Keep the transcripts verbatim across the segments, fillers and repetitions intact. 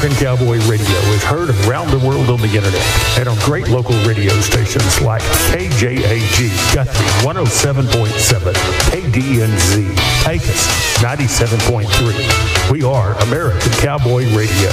American Cowboy Radio is heard around the world on the internet and on great local radio stations like K J A G, Guthrie one oh seven point seven, K D N Z, Pecos ninety-seven point three. We are American Cowboy Radio.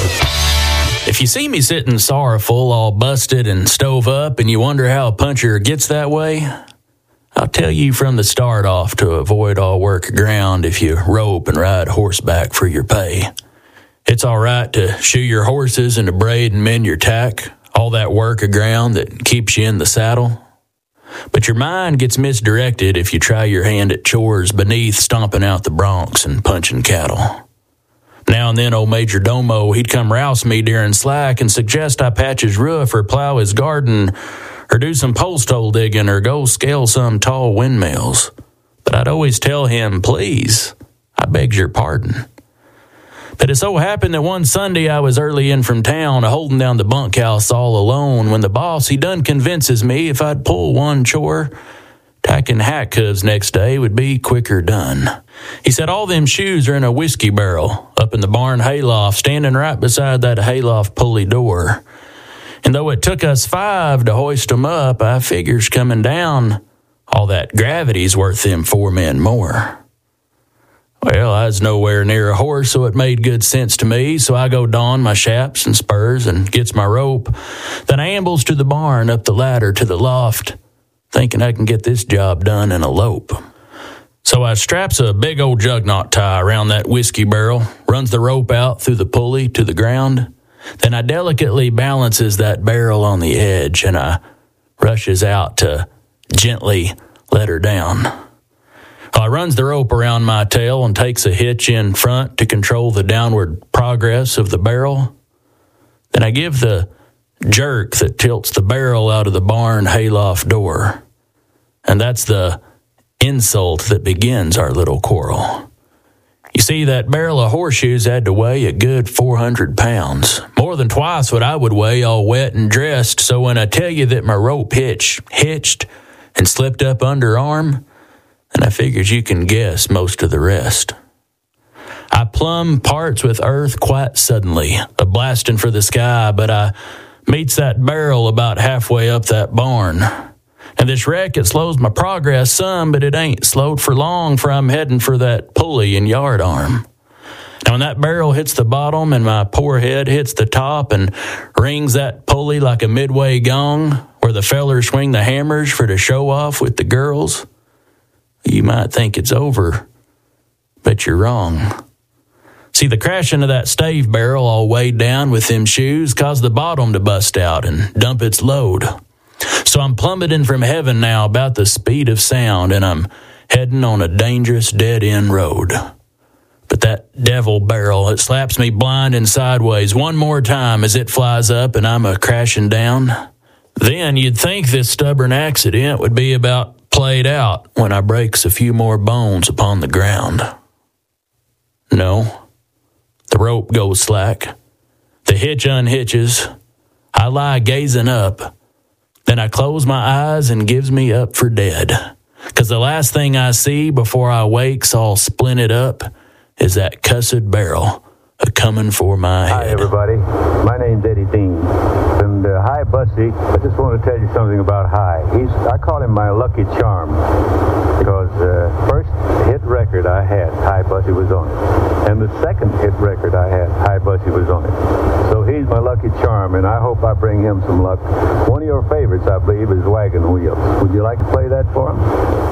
If you see me sitting sorrowful, all busted and stove up, and you wonder how a puncher gets that way, I'll tell you from the start off to avoid all work ground if you rope and ride horseback for your pay. It's all right to shoe your horses and to braid and mend your tack, all that work aground that keeps you in the saddle. But your mind gets misdirected if you try your hand at chores beneath stomping out the broncs and punching cattle. Now and then old Major Domo, he'd come rouse me during slack and suggest I patch his roof or plow his garden or do some post hole digging or go scale some tall windmills. But I'd always tell him, please, I begs your pardon. But it so happened that one Sunday I was early in from town, a-holding down the bunkhouse all alone, when the boss, he done convinces me if I'd pull one chore, tacking hack hooves next day would be quicker done. He said all them shoes are in a whiskey barrel up in the barn hayloft, standing right beside that hayloft pulley door. And though it took us five to hoist 'em up, I figures coming down, all that gravity's worth them four men more. Well, I was nowhere near a horse, so it made good sense to me, so I go don my chaps and spurs and gets my rope. Then I ambles to the barn, up the ladder to the loft, thinking I can get this job done in a lope. So I straps a big old jugnut tie around that whiskey barrel, runs the rope out through the pulley to the ground. Then I delicately balances that barrel on the edge, and I rushes out to gently let her down. I runs the rope around my tail and takes a hitch in front to control the downward progress of the barrel. Then I give the jerk that tilts the barrel out of the barn hayloft door. And that's the insult that begins our little quarrel. You see, that barrel of horseshoes had to weigh a good four hundred pounds, more than twice what I would weigh all wet and dressed. So when I tell you that my rope hitch hitched and slipped up underarm, then I figures you can guess most of the rest. I plumb parts with earth quite suddenly, a blasting for the sky, but I meets that barrel about halfway up that barn. And this wreck, it slows my progress some, but it ain't slowed for long, for I'm heading for that pulley and yard arm. Now when that barrel hits the bottom and my poor head hits the top and rings that pulley like a midway gong, where the fellers swing the hammers for to show off with the girls, you might think it's over, but you're wrong. See, the crashing of that stave barrel all weighed down with them shoes caused the bottom to bust out and dump its load. So I'm plummeting from heaven now about the speed of sound, and I'm heading on a dangerous dead-end road. But that devil barrel, it slaps me blind and sideways one more time as it flies up and I'm a crashing down. Then you'd think this stubborn accident would be about played out when I breaks a few more bones upon the ground. No. The rope goes slack. The hitch unhitches. I lie gazing up. Then I close my eyes and gives me up for dead. 'Cause the last thing I see before I wakes all splinted up is that cussed barrel a-comin' for my head. Hi, everybody. My name's Eddie Dean. And uh, hi, Bussy. I just want to tell you something about Hi. He's, I call him my lucky charm. Because the uh, first hit record I had, Hi, Bussy was on it. And the second hit record I had, Hi, Bussy was on it. So he's my lucky charm, and I hope I bring him some luck. One of your favorites, I believe, is Wagon Wheels. Would you like to play that for him?